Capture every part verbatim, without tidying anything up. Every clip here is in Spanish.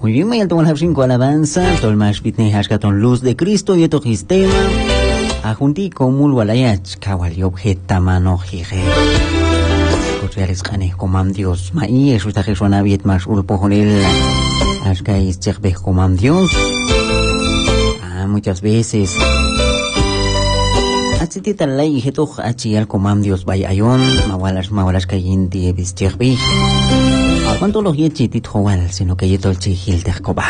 muy bien, me tomo el cinco alabanza, todo el más bitne hashkaton luz de Cristo y esto sistema. Ajunti komul walayach kawali objeta mano jige. Reales janes comam Dios. Maí es usted que suena bien más ulpo con él. Ashka es chekbe comam Dios. Ah, muchas veces. Atitita la y to achi al comam Dios vaya ayon. Mawalas mawalas kayin die bis chekbe. Cuánto los yechi tit joal, sino que yeto el chihil de coba.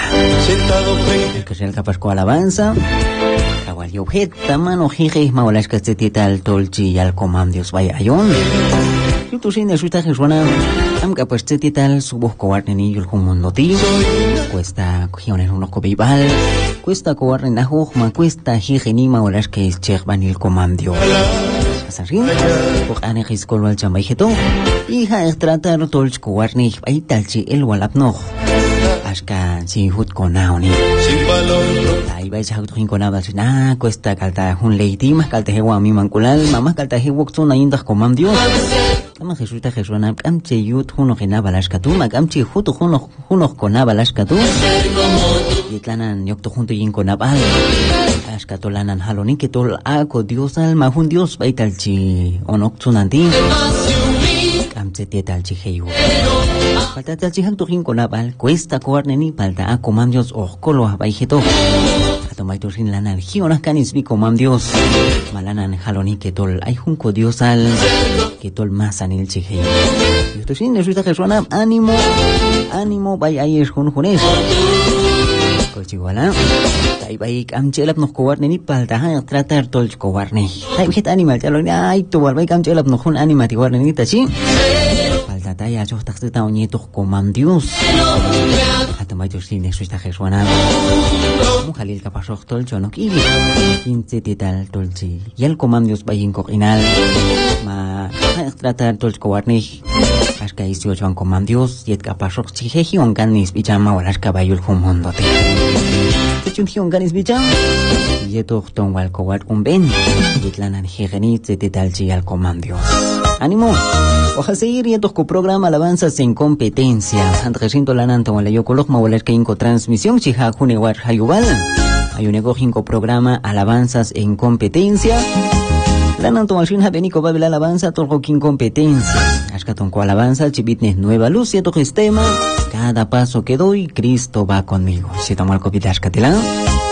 El que sea el capaz con alabanza. Kawal y objeta mano jige mawalas katitita al tolchi al comam Dios vaya ayon. Tu sin eso está que suena am capaz de tal su voz cobarde ni el mundo tío cuesta cogiones unos copibal cuesta cobarde na hojma cuesta higenima o las que es chegban el comandio así por anegis colwal chamaijeto hija es tratar tolch cobarde ahí talchi el walapno ashka si hut konaoni ahí vais a hut konaba na cuesta calta un leiti más calta hewa mi manculal mamá calta hewa zona indas comandio Ama Jesús ta Jesús na amche yut huno genaba las katu ma amche juto huno huno konaba las katu yitlanan yokto junto yin konabal as katolanan haloni que tol ako Dios alma hun Dios baitalchi onoktunanti amche tetalchi heyu falta talchi hanto yin konabal cuesta coarneni falta a comandios o kolo baijeto Tomaitos sin la energía, unas canis vi comam Dios. Malanan haloni que tol hay junco Dios al que tol más anil chije. Y esto sin resulta que suena ánimo, ánimo, vaya ahí es junjunes. Cochiguala. Ahí vaya camchelap nos cobarne ni palta, tratar tol cobarne. Ahí vaya animal, ya lo ay tu barba y camchelap nos un anima ti guarne ni tachi. Palta taya yo taxeta oñetos comam Dios. Tomaitos sin resulta que suena. Mujalil kapasok tolcho no kili quince tital tolchi y el comandios bayin coquinal ma tratar tolch cobarni ashka isio chan comandios y el kapasok chijeji onganis bichama walas cabayul humondote techunji onganis bicham y eto ton wal cobar un ben y tlanan jegenit titalchi al comandios ánimo ojalá seguir y estos programa alabanzas en competencia ante recinto lananto wala yo colok ma walas que inco transmisión chija junewar hayubal hay un negocio programa alabanzas en competencia la nantomashin habenico babel alabanza tolgo kin competencia ashkaton ko alabanza chibitnes nueva luz y tu sistema cada paso que doy Cristo va conmigo si tomo el copita ashkatela